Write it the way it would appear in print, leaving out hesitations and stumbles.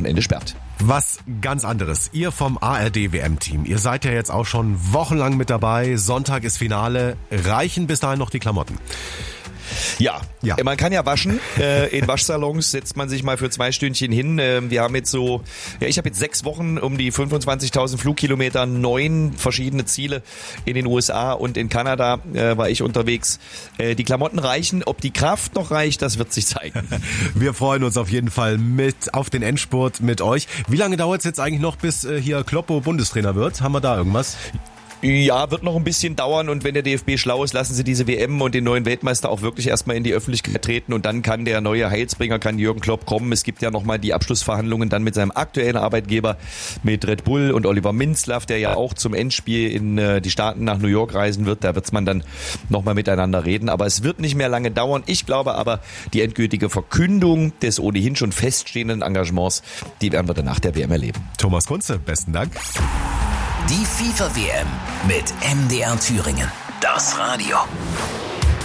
Wochenende sperrt. Was ganz anderes. Ihr vom ARD-WM-Team. Ihr seid ja jetzt auch schon wochenlang mit dabei. Sonntag ist Finale. Reichen bis dahin noch die Klamotten? Ja, man kann ja waschen. In Waschsalons setzt man sich mal für 2 Stündchen hin. Wir haben jetzt ich habe jetzt 6 Wochen um die 25.000 Flugkilometer, 9 verschiedene Ziele in den USA und in Kanada war ich unterwegs. Die Klamotten reichen. Ob die Kraft noch reicht, das wird sich zeigen. Wir freuen uns auf jeden Fall auf den Endspurt mit euch. Wie lange dauert es jetzt eigentlich noch, bis hier Kloppo Bundestrainer wird? Haben wir da irgendwas? Ja, wird noch ein bisschen dauern und wenn der DFB schlau ist, lassen sie diese WM und den neuen Weltmeister auch wirklich erstmal in die Öffentlichkeit treten und dann kann der neue Heilsbringer, kann Jürgen Klopp kommen. Es gibt ja nochmal die Abschlussverhandlungen dann mit seinem aktuellen Arbeitgeber, mit Red Bull und Oliver Minzlaff, der ja auch zum Endspiel in die Staaten nach New York reisen wird. Da wird man dann nochmal miteinander reden, aber es wird nicht mehr lange dauern. Ich glaube aber, die endgültige Verkündung des ohnehin schon feststehenden Engagements, die werden wir dann nach der WM erleben. Thomas Kunze, besten Dank. Die FIFA-WM mit MDR Thüringen. Das Radio.